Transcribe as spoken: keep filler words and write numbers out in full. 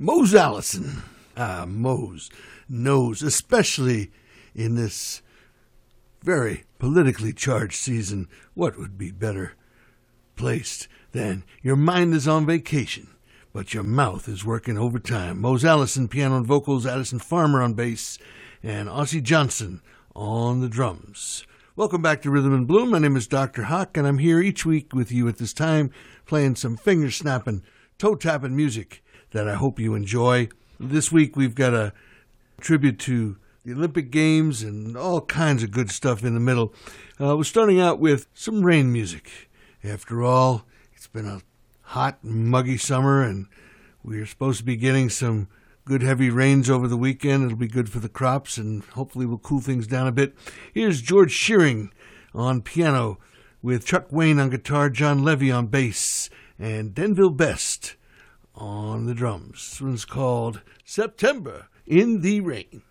Mose Allison. Ah, Mose knows, especially in this very politically charged season, what would be better placed than your mind is on vacation, but your mouth is working overtime. Mose Allison, piano and vocals, Addison Farmer on bass, and Ossie Johnson on the drums. Welcome back to Rhythm and Bloom. My name is Doctor Hawk, and I'm here each week with you at this time, playing some finger-snapping, toe-tapping music that I hope you enjoy. This week we've got a tribute to the Olympic Games and all kinds of good stuff in the middle. Uh, we're starting out with some rain music. After all, it's been a hot, muggy summer, and we're supposed to be getting some good heavy rains over the weekend. It'll be good for the crops, and hopefully will cool things down a bit. Here's George Shearing on piano with Chuck Wayne on guitar, John Levy on bass, and Denville Best on the drums. This one's called September in the Rain.